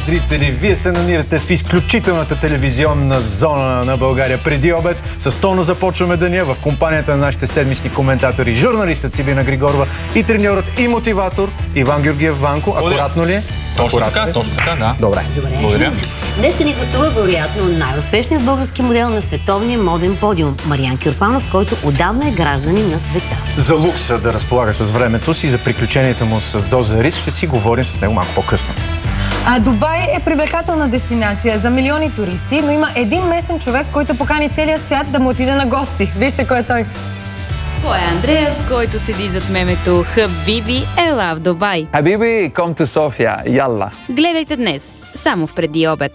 зрители! Вие се намирате в изключителната телевизионна зона на България преди обед. С Тоно започваме деня в компанията на нашите седмични коментатори, журналистът Сибина Григорова и треньорът и мотиватор Иван Георгиев Ванко. Акуратно ли е? Точно така, да. Добре. Благодаря. Днес ще ни гостува вероятно най-успешният български модел на световния моден подиум Мариан Кюрпанов, който отдавна е гражданин на света. За лукса да разполага с времето си, за приключенията му с доза риск, ще си говорим с него малко по-късно. Дубай е привлекателна дестинация за милиони туристи, но има един местен човек, който покани целия свят да му отиде на гости. Вижте кой е той. Това е Андреас, който седи зад мемето Хабиби, ела в Дубай. Хабиби, come to София, ялла. Гледайте днес, само в преди обед.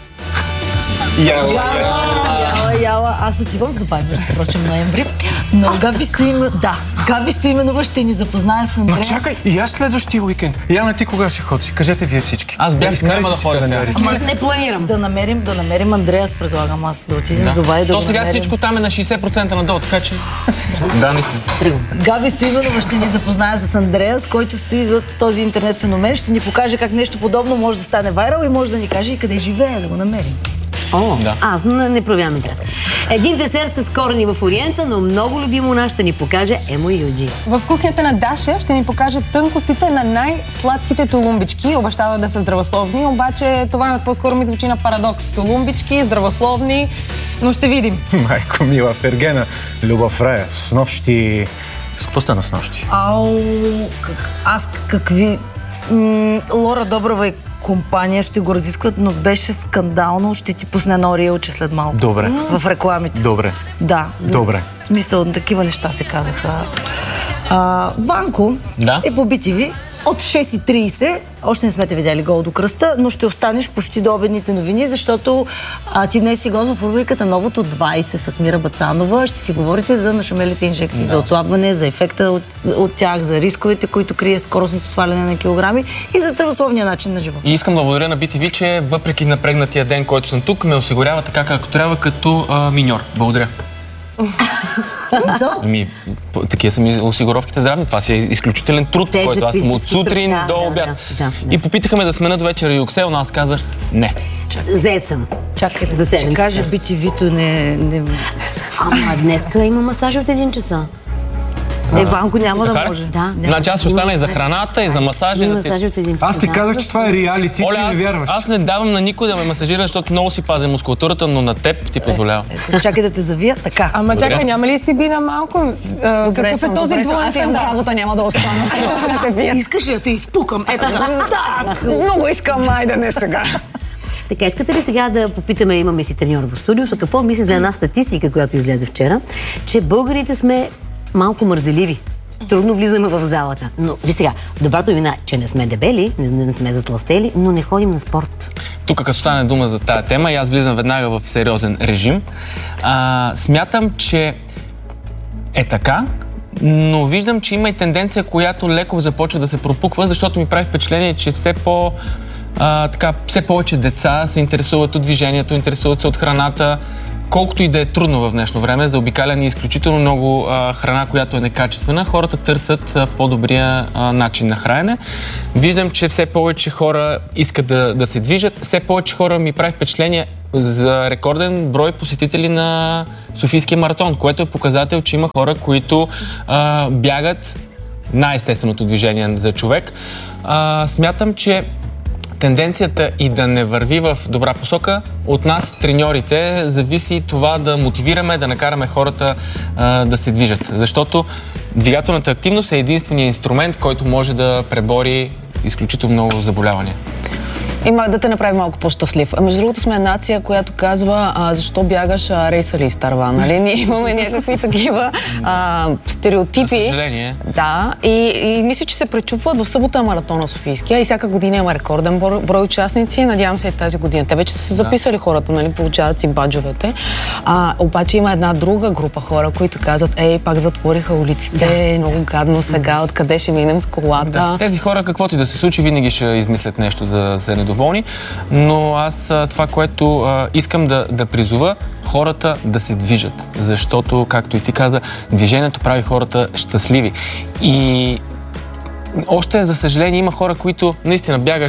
Яла, аз отивам в Дубай, между прочим, ноември. Но Габи Стоименова ще ни запознае с Андреас. Ма чакай, и аз следващия уикенд. Яна, ти кога ще ходиш? Кажете вие всички. Аз бях с няма да ходя сега. Не планирам. Да намерим Андреас, предлагам аз да отидем в Дубай. То сега всичко там е на 60% надолу, така че... Да, наистина. Габи Стоименова ще ни запознае с Андреас, който стои зад този интернет феномен. Ще ни покаже как нещо подобно може да стане вайрал и може да ни каже и къде живее, да го намерим. Аз не проявявам интерес. Един десерт с корени в Ориента, но много любимо наш ще ни покаже Емо Юджи. В кухнята на Даша ще ни покаже тънкостите на най-сладките толумбички. Обещава да са здравословни, обаче това по-скоро ми звучи на парадокс. Толумбички, здравословни, но ще видим. Майко мила, Фергена, Любов Рая, с нощи... С какво стана с нощи? Какви... Лора Добрева и компания ще го разискват, но беше скандално. Ще ти пусне едно рилче след малко. Добре. В рекламите. Добре. Да. Добре. В смисъл, такива неща се казаха. Ванко е по BTV от 6:30. Още не сме те видяли гол до кръста, но ще останеш почти до обедните новини, защото ти днес си гост в рубриката Новото 20 с Мира Бацанова. Ще си говорите за нашумелите инжекции, за отслабване, за ефекта от тях, за рисковете, които крие скоростното сваляне на килограми и за здравословния начин на живот. И искам да благодаря на BTV, че въпреки напрегнатия ден, който съм тук, ме осигурява така както трябва, като миньор. Благодаря. Такива са ми осигуровките здравни. Това си е изключителен труд, който аз съм от сутрин до обяд. И попитаха ме да сменят вечер Юксел, но аз казах не. Зает съм. Чакайте, да се каже BTV-то не... Ама днеска има масаж от 1 часа. Ванко няма да може. Значи аз ще остана и за храната, и за масажа, и за всичко. Аз ти казах, че това е реалити, ти не вярваш. Аз не давам на никой да ме масажира, защото много си пазя мускулатурата, но на теб ти позволява. Чакай да те завия така. Ама чакай, няма ли си бина малко? Какъв е този двоен Аз имам работа, няма да остана. Искаш ли да те изпукам? Ето так! Много искам, айде не сега. Така, искате ли сега да попитаме, имаме си треньор в студиото, какво мисли за една статистика, която излезе вчера, че българите сме малко мързеливи. Трудно влизаме в залата. Но ви сега, добрата новина, че не сме дебели, не сме затлъстели, но не ходим на спорт. Тук като стане дума за тая тема, и аз влизам веднага в сериозен режим. Смятам, че е така, но виждам, че има и тенденция, която леко започва да се пропуква, защото ми прави впечатление, че все повече деца се интересуват от движението, интересуват се от храната. Колкото и да е трудно в днешно време, за обикаляне изключително много храна, която е некачествена, хората търсят по-добрия начин на хранене. Виждам, че все повече хора искат да се движат, все повече хора ми прави впечатление за рекорден брой посетители на Софийския маратон, което е показател, че има хора, които бягат най-естественото движение за човек. Смятам, че тенденцията и да не върви в добра посока, от нас, треньорите, зависи това да мотивираме, да накараме хората да се движат. Защото двигателната активност е единственият инструмент, който може да пребори изключително много заболявания. Има да те направи малко по-щастлив. Между другото сме нация, която казва защо бягаш, рейса ли изтърва, нали? Ние имаме някакви такива стереотипи. За съжаление. Да, и мисля, че се пречупват в събота маратона Софийския и всяка година има рекорден брой участници. Надявам се и тази година. Те вече са се записали хората, нали? Получават си баджовете. Обаче има една друга група хора, които казват, пак затвориха улиците, много гадно сега, откъде ще минем с колата. Да. Тези хора, каквото и да се случи, винаги ще измислят нещо да се недоволни, но аз това, което искам да призова, хората да се движат, защото, както и ти каза, движението прави хората щастливи. И още, за съжаление, има хора, които наистина бягаш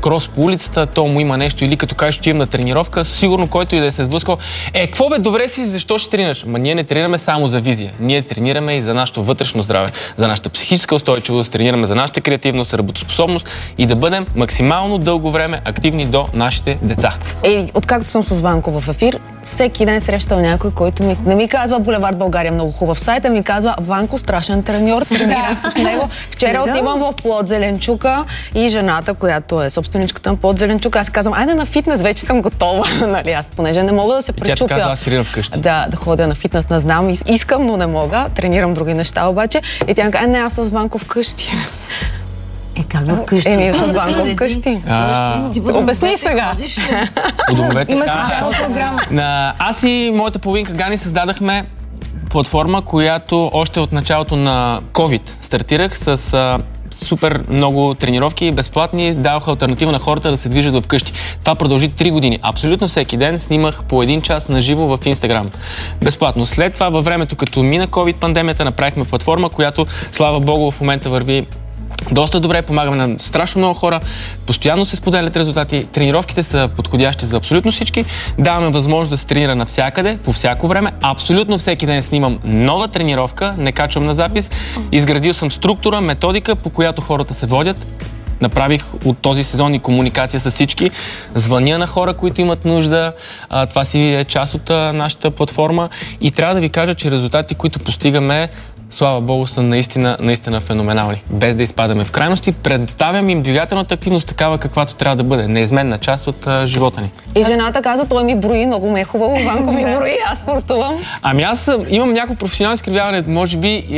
крос по улицата, то му има нещо или като кажеш, ще имам на тренировка, сигурно който и да се сблъскал. Какво бе, добре си, защо ще тренираш? Ма ние не тренираме само за визия. Ние тренираме и за нашето вътрешно здраве, за нашата психическа устойчивост, тренираме за нашата креативност, работоспособност и да бъдем максимално дълго време активни до нашите деца. Откакто съм с Ванко в ефир, всеки ден срещал някой, който не ми казва Булевард България много хубав сайт, а ми казва Ванко страшен треньор, тренирам с него. Вчера отивам в Плод Зеленчука и жената, която е собственичката на Плод Зеленчука, аз казвам, айде на фитнес, вече съм готова. Нали, аз понеже не мога да се пречупя. Тя казва, аз тренирам вкъщи. Да ходя на фитнес, не знам, искам, но не мога. Тренирам други неща обаче. И тя казва, не, аз с Ванко вкъщи. Как вкъщи? С Ванко вкъщи. Обясни сега. Има специална програма. Аз и моята половинка Гани създадахме платформа, която още от началото на COVID стартирах с супер много тренировки, безплатни, давах алтернатива на хората да се движат вкъщи. Това продължи 3 години. Абсолютно всеки ден снимах по 1 час на живо в Instagram. Безплатно. След това, във времето, като мина COVID пандемията, направихме платформа, която, слава Богу, в момента върви доста добре, помагаме на страшно много хора, постоянно се споделят резултати, тренировките са подходящи за абсолютно всички, даваме възможност да се тренира навсякъде, по всяко време, абсолютно всеки ден снимам нова тренировка, не качвам на запис, изградил съм структура, методика, по която хората се водят. Направих от този сезон и комуникация с всички, звъня на хора, които имат нужда, това си е част от нашата платформа и трябва да ви кажа, че резултатите, които постигаме, слава Богу, са наистина феноменални. Без да изпадаме в крайности, представям им двигателната активност такава, каквато трябва да бъде. Неизменна част от живота ни. И жената каза, той ми брои, много ме е хубаво, Ванко ми брои, аз спортувам. Ами аз имам някакво професионално изкривяване, може би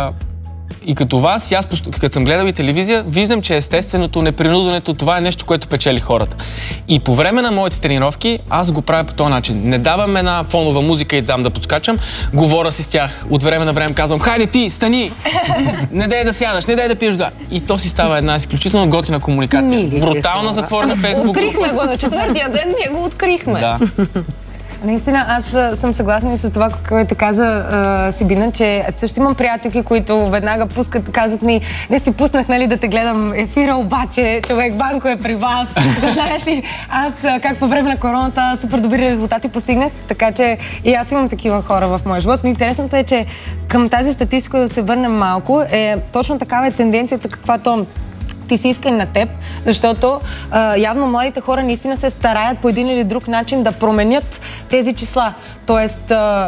и като вас, и аз, като съм гледал и телевизия, виждам, че естественото, непринуденето, това е нещо, което печели хората. И по време на моите тренировки, аз го правя по този начин. Не давам една фонова музика и дам да подскачам, говоря си с тях. От време на време казвам, хайде ти, стани! Не дай да сядаш, не дай да пиеш да. И то си става една изключително готина комуникация. Брутална затворена Фейсбук. Открихме го на 4-тия ден, ние го открихме. Да. Наистина, аз съм съгласна и с това, което каза Сибина, че също имам приятелки, които веднага пускат, казват ми, не си пуснах, нали, да те гледам ефира, обаче човек Ванко е при вас. Знаеш ли, аз как по време на короната супер добри резултати постигнах, така че и аз имам такива хора в моя живот. Но интересното е, че към тази статистика да се върнем малко, точно такава е тенденцията, каквато ти си иска и на теб, защото явно младите хора наистина се стараят по един или друг начин да променят тези числа. Тоест,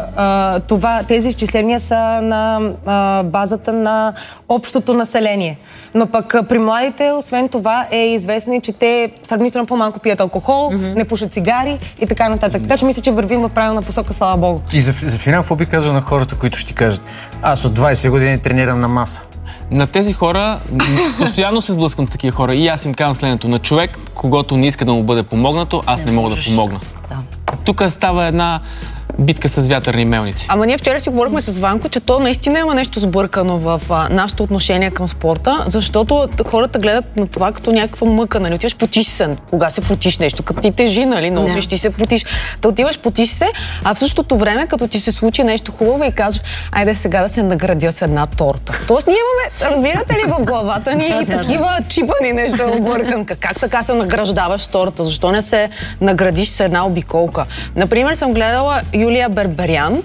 тези изчисления са на базата на общото население. Но пък при младите, освен това, е известно и, че те сравнително по-малко пият алкохол, не пушат цигари и така нататък. Така че мисля, че вървим в правилна посока, слава Богу. И за финал, какво би казал на хората, които ще ти кажат, аз от 20 години тренирам на маса? На тези хора, постоянно се сблъскам с такива хора и аз им казвам следното. На човек, когато не иска да му бъде помогнато, аз не мога да помогна. Тук става една битка с вятърни мелници. Ама ние вчера си говорихме с Ванко, че то наистина има нещо сбъркано в нашето отношение към спорта, защото хората гледат на това като някаква мъка, нали? Отиваш, потиш се, кога се потиш нещо, като ти тежи, нали? Носиш, ти се потиш. Та отиваш, потиш се, а в същото време, като ти се случи нещо хубаво и кажеш, айде сега да се наградя с една торта. Тоест ние имаме, разбирате ли, в главата ни и такива чипани нещо обърканка. Как така се награждаваш с торта? Защо не се наградиш с една обиколка? Например, съм гледала Юлия Берберян,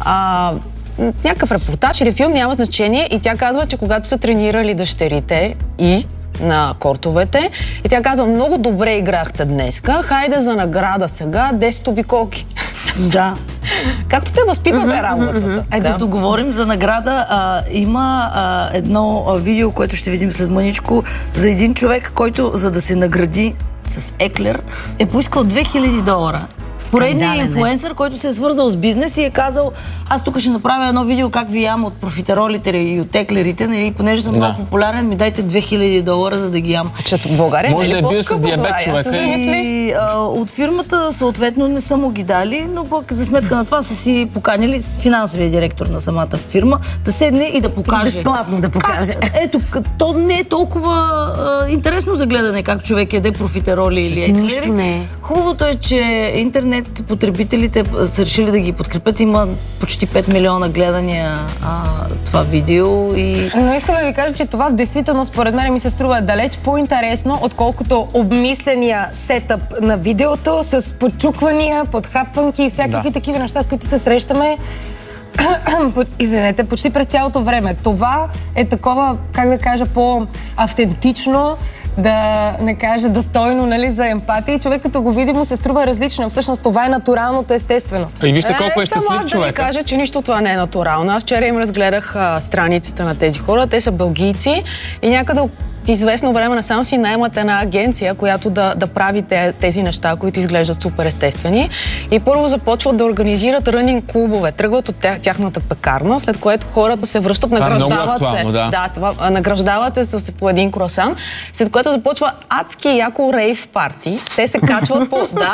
някакъв репортаж или филм, няма значение, и тя казва, че когато са тренирали дъщерите и на кортовете, и тя казва, много добре играхте днеска, хайде за награда сега 10 обиколки. Да. Както те възпитвате работата. Като говорим за награда, има едно видео, което ще видим след мъничко, за един човек, който, за да се награди с еклер, е поискал $2000. Поредният инфлуенсър, който се е свързал с бизнес и е казал, аз тук ще направя едно видео как ви ям от профитеролите и от еклерите, нали, понеже съм много популярен, ми дайте $2000, за да ги ям. Че в България може да е бил с диабет човека. И от фирмата съответно не са му ги дали, но пък за сметка на това са си поканили с финансовия директор на самата фирма да седне и да покаже. Безплатно да покаже. Ето, то не е толкова интересно за гледане как човек яде профитероли или еклери. Нищо не е. Хубавото е, че интернет потребителите са решили да ги подкрепят. Има почти 5 милиона гледания това видео. Но искам да ви кажа, че това действително според мен ми се струва далеч по-интересно, отколкото обмисления сетъп на видеото с подчуквания, подхапванки и всякакви такива неща, с които се срещаме. Извинете, почти през цялото време. Това е такова, как да кажа, по-автентично, да не кажа достойно, нали, за емпатия. Човек като го види, му се струва различно. Всъщност това е натуралното, естествено. И вижте колко е щастлив човек. Да ви кажа, че нищо това не е натурално. Аз вчера им разгледах страниците на тези хора. Те са белгийци и някъде известно време насам си наемат една агенция, която да прави тези неща, които изглеждат супер естествени. И първо започват да организират рънинг клубове. Тръгват от тяхната пекарна, след което хората се връщат, награждават се. Награждават се с по един круасан, след което започва адски яко рейв парти. Те се качват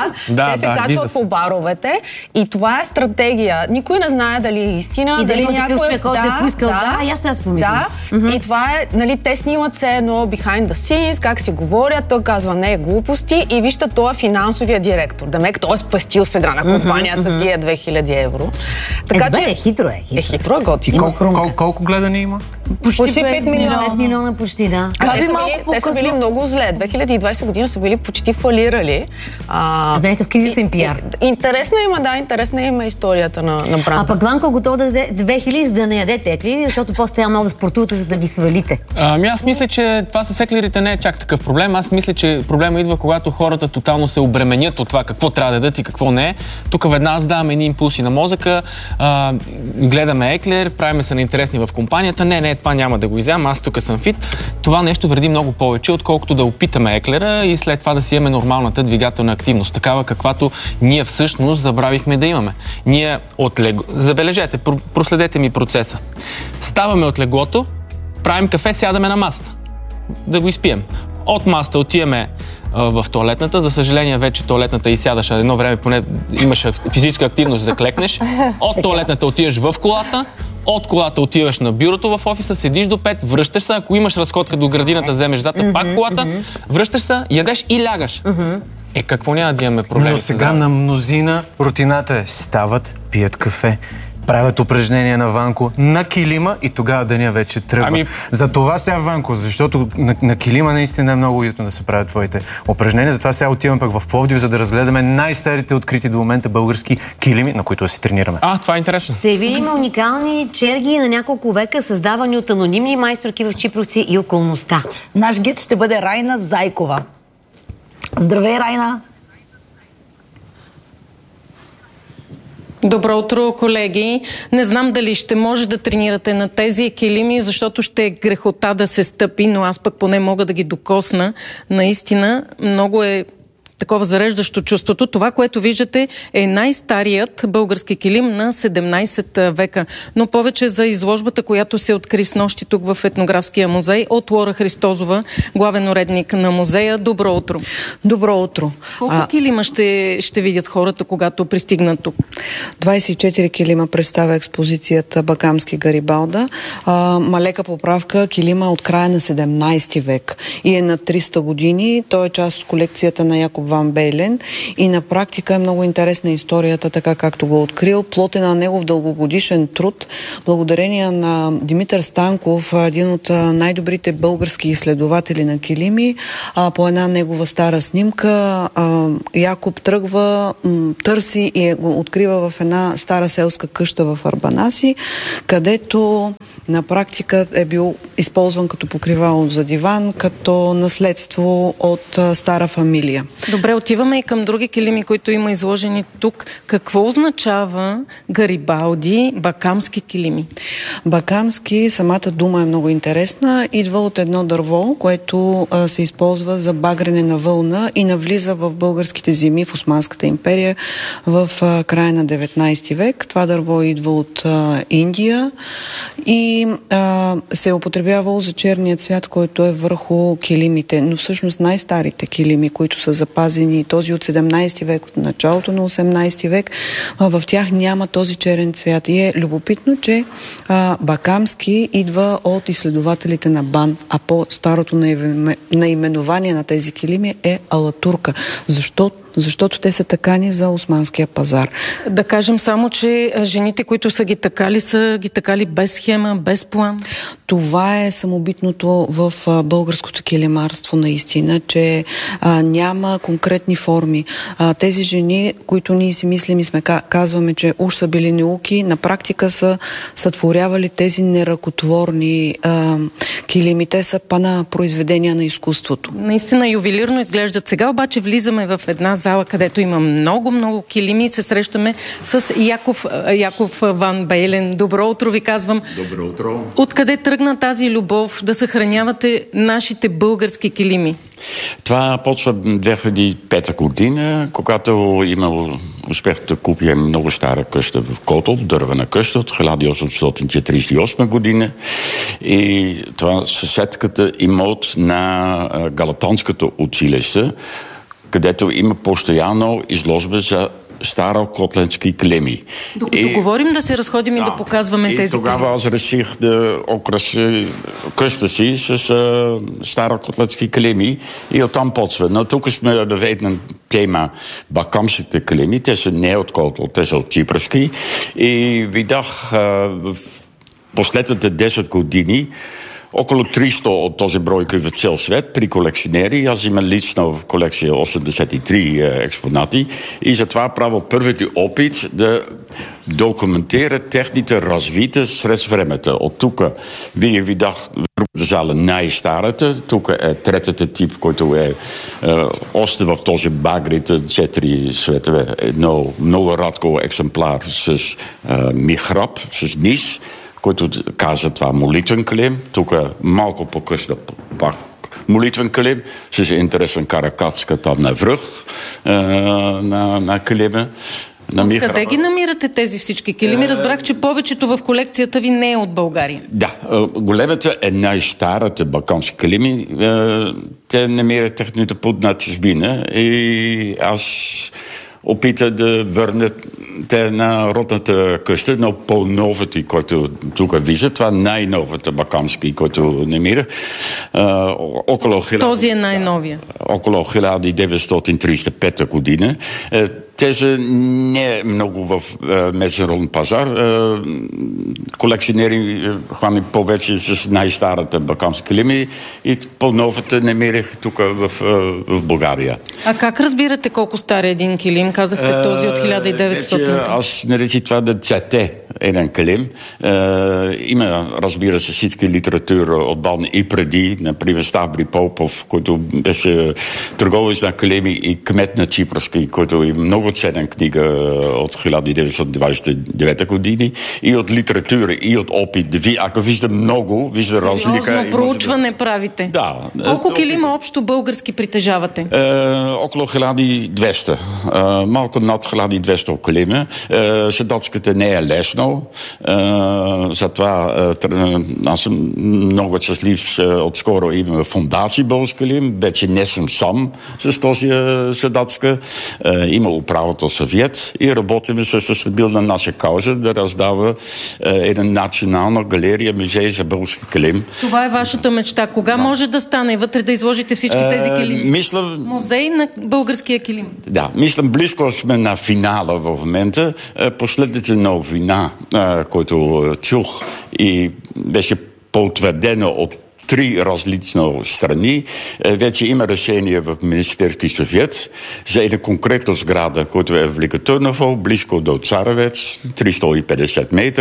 по баровете и това е стратегия. Никой не знае дали е истина, и дали има някой човек, който е поискал. Аз сега си помислям. И това е, нали, те снимат се едно behind the scenes, как си говорят, той казва не глупости и вижте, той е финансовия директор. Демек, той е спестил сега на компанията тия 2000 евро. Така че хитро е. Хитро е, готино. Колко гледани има? Почти 5 милиона. 5 милиона почти, да. Те са били много зле. 2020 година са били почти фалирали. За някакъв кризисен пиар. Интересна има историята на бранда. А пък Ванко готов да даде 2000, за да не ядете еклери, защото после трябва много да спортувате, за да ги свалите. Аз мисля, че това с еклерите не е чак такъв проблем. Аз мисля, че проблема идва, когато хората тотално се обременят от това какво трябва да дадат и какво не е. Тук веднага даваме едни импулси на мозъка, гледаме еклер, правиме се на интересни в компанията. Не, това няма да го изям, аз тук съм фит. Това нещо вреди много повече, отколкото да опитаме еклера и след това да си имаме нормалната двигателна активност, такава каквато ние всъщност забравихме да имаме. Ние забележете, проследете ми процеса. Ставаме от леглото, правим кафе, сядаме на масата. Да го изпием. От масата отиваме в тоалетната. За съжаление, вече тоалетната и сядаш. Едно време поне имаше физическа активност да клекнеш. От тоалетната отиваш в колата. От колата отиваш на бюрото в офиса, седиш до 5, връщаш се. Ако имаш разходка до градината, вземеш зата, пак колата, връщаш се, ядеш и лягаш. Какво няма да имаме проблеми? Но сега на мнозина рутината е стават, пият кафе, правят упражнения на Ванко на килима и тогава деня вече тръгва. За това сега, Ванко, защото на килима наистина е много уютно да се правят твоите упражнения. Затова сега отиваме пък в Пловдив, за да разгледаме най-старите открити до момента български килими, на които да си тренираме. Това е интересно. Ще видим уникални черги на няколко века, създавани от анонимни майсторки в Чипровци и околността. Наш гид ще бъде Райна Зайкова. Здравей, Райна! Добро утро, колеги! Не знам дали ще може да тренирате на тези килими, защото ще е грехота да се стъпи, но аз пък поне мога да ги докосна. Наистина, много е такова зареждащо чувството. Това, което виждате, е най-старият български килим на 17 века. Но повече за изложбата, която се откри снощи тук в Етнографския музей от Лора Христозова, главен уредник на музея. Добро утро! Добро утро! Колко килима ще видят хората, когато пристигнат тук? 24 килима представя експозицията Бакамски Гарибалда. Малека поправка, килима от края на 17 век и е на 300 години. Той е част от колекцията на Якоб Ван Бейлен и на практика е много интересна историята, така както го открил. Плотен на негов дългогодишен труд, благодарение на Димитър Станков, един от най-добрите български изследователи на килими. По една негова стара снимка Якоб тръгва, търси и го открива в една стара селска къща в Арбанаси, където на практика е бил използван като покривало за диван, като наследство от стара фамилия. Добре, отиваме и към други килими, които има изложени тук. Какво означава Гарибалди, бакамски килими? Бакамски, самата дума е много интересна. Идва от едно дърво, което се използва за багрене на вълна и навлиза в българските земи в Османската империя в края на 19 век. Това дърво идва от Индия и се е употребявало за черния цвят, който е върху килимите. Но всъщност най-старите килими, които са запазени, този от 17 век, от началото на 18 век, в тях няма този черен цвят. И е любопитно, че бакамски идва от изследователите на Бан, а по-старото наименование на тези килими е алатурка. Защо защото те са такани за османския пазар. Да кажем само, че жените, които са ги такали без схема, без план. Това е самобитното в българското килимарство наистина, че няма конкретни форми. Тези жени, които ние си мислим и сме казваме, че уж са били неуки, на практика са сътворявали тези неръкотворни килими. Те са пана произведения на изкуството. Наистина ювелирно изглеждат. Сега обаче влизаме в една зала, където има много килими и се срещаме с Яков Ван Бейлен. Добро утро ви казвам. Добро утро. Откъде тръгна тази любов да съхранявате нашите български килими? Това почва 2005 година, когато имал успех да купя много стара къща в Котел, дървена къща от 1848 година. И това съседката имот на Галатонското училище, където има постоянно изложба за старокотленски килими. Докато говорим да се разходим и да показваме тези килими. И тогава аз реших да окрася къща си с старокотленски килими и оттам почва. Но тук сме на една тема бакамските килими. Те са не от Котел, те са от Чипърски. И видях в последните 10 години около 300 от този бройка в цял свет при колекционери. Аз имам лично в колекция 83 експонати и затова правя първите опит да документира техните развитие срез времето. От тук вие видях в другата зала най-старата. Тук е третата тип, който е още в този багрите 4 светове. Едно много рядко екземпляр с михраб, с низ, който каза това молитвен килим. Тук малко по-късно пак молитвен килим с интересен каракатска там на връх на килима. Къде ги намирате тези всички килими? Разбрах, че повечето в колекцията ви не е от България. Да, големата е най-старата балкански килими. Те намират техните път на чужбина и аз опита да върнат те на родната къща, но по-новата, който тук вижда, това най-новата бакамски, който намира. Този е най-новия. Около 1935 година. Те са не много в международен пазар. Колекционери хвани повече с най-старата бакамски килими и по-новата намерих тук в България. А как разбирате колко стар е един килим? Казахте този от 1900. Аз наречи това да цвете един килим. Има, разбира се, всички литература от Бални и преди, например Ставри Попов, който беше търговец на килими и кмет на Чипърски, който е много ценен книга от 1929 години и от литература, и от опит. Ако вижда много, вижда разлика. Сериозно проучване правите. Да. Колко килима общо български притежавате? Около 1200. Малко над 1200 килима. Седалската не е лесно. Затова аз съм много щастлив. Отскоро имаме фундации български килим. Вече не съм сам с този седалска. Има управител съвет и работим също стабилна наша кауза да раздава една национална галерия, музей за български килим. Това е вашата мечта. Кога може да стане вътре да изложите всички тези килими? Музей на българския килим. Да, мислям, близко сме на финала в момента. Последната новина, който чух и беше потвърдено от 3 различни страни. Вече има решение в Министерски съвет за една конкретна сграда, която е в Велика Търново, близко до Царевец, 350 метра.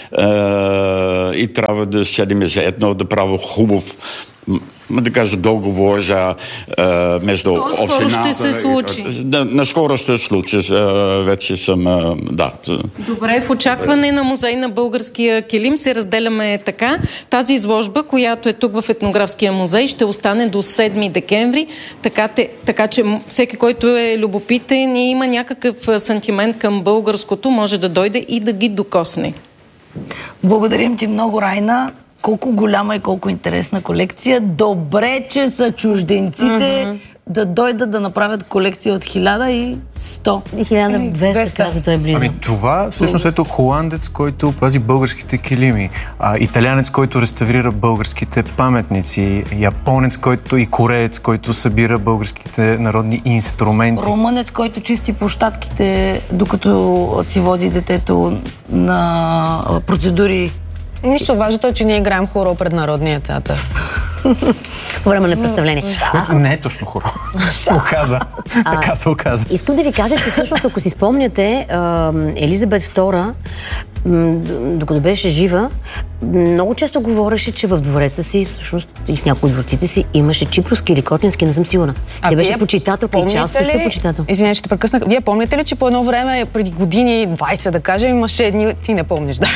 И трябва да седим заедно да правим хубав, да кажа, договор за между общината. Скоро ще се случи. Наскоро ще се случи. Вече съм, да. Добре, в очакване на музей на българския килим се разделяме така. Тази изложба, която е тук в Етнографския музей, ще остане до 7 декември, така че всеки, който е любопитен и има някакъв сантимент към българското, може да дойде и да ги докосне. Благодарим ти много, Райна. Колко голяма и колко интересна колекция. Добре, че са чужденците да дойдат да направят колекция от 1100. 1200, каза той близо. Ами това, всъщност, ето холандец, който пази българските килими, италянец, който реставрира българските паметници, японец, който и кореец, който събира българските народни инструменти. Румънец, който чисти площадките, докато си води детето на процедури. Нищо важното е, че ние играем хоро пред Народния театър. По време на представление. Не е точно хоро. Се оказа. Така се оказа. Искам да ви кажа, че всъщност, ако си спомняте, Елизабет II, докато беше жива, много често говореше, че в двореца си, всъщност и в някои от дворците си, имаше чипровски или котленски, не съм сигурна. Тя беше почитателка и част също почитател. Извинявай, ще те прекъснах. Вие помните ли, че по едно време, преди години, 20 да кажем, имаше едни... Ти не помниш, да.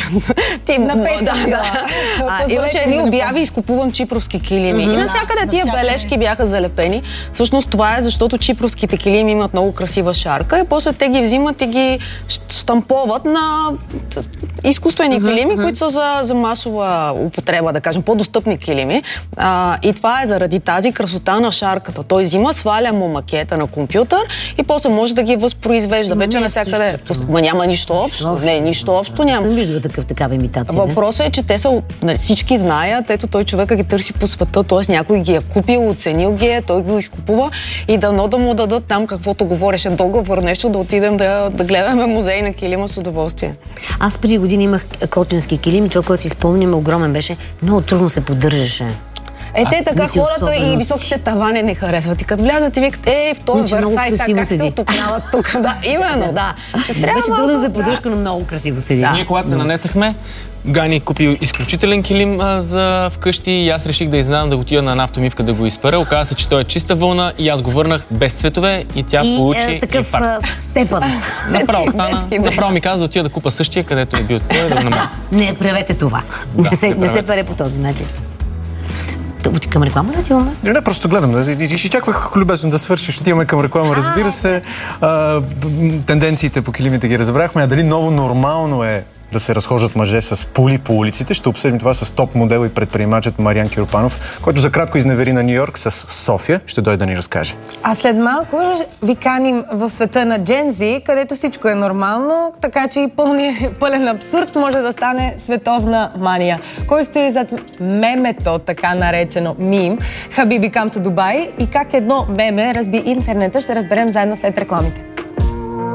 Имаше едни обяви, изкупувам чипровски килими. И навсякъде тия бележки бяха залепени. Всъщност това е защото чипровските килими имат много красива шарка и после те ги взимат и ги щамповат на изкуствени килими, които са за масова употреба, да кажем, по-достъпни килими. И това е заради тази красота на шарката. Той взима, сваля му макета на компютър и после може да ги възпроизвежда. Вече навсякъде. Ма няма нищо общо. Не, нищо общо няма. Съм виждала такава имитация. Въпросът е, че те са, всички знаят, ето той човека ги търси по света, т.е. някой ги е купил, оценил ги е, той го изкупува и дано да му дадат там каквото говореше договор, нещо да отидем да гледаме музей на килима с удоволствие. Аз преди години имах котленски килим и това, което си спомням, огромен беше, много трудно се поддържаше. Те така хората и високите тавани не харесват. И като влязат и викат, в този Версай, как се отопляват тук. Да, именно, да. Беше трудно за поддръжка, но много красиво седи. Ние когато се нанесахме, Гани купи изключителен килим за вкъщи и аз реших да изненадам да го отида на една автомивка да го изпаря. Оказа се, че той е чиста вълна и аз го върнах без цветове и тя получи такъв степан. Направо ми каза да отида да купа същия, където е бил той, да го намеря. Не правете това. Не се пере по този начин. Към реклама да имаме? Не, просто гледам. И ще чаквах любезно да свършиш. Ще имаме към реклама, разбира се. Тенденциите по килимите ги разбрахме. А дали ново нормално е да се разхождат мъже с пули по улиците? Ще обсъдим това с топ модел и предприемачът Мариан Кюрпанов, който за кратко изневери на Нью-Йорк с София. Ще дойде да ни разкаже. А след малко ви каним в света на Gen Z, където всичко е нормално, така че и пълен абсурд може да стане световна мания. Кой стои зад мемето, така наречено мим, Habibi Come to Dubai, и как едно меме разби интернета, ще разберем заедно след рекламите.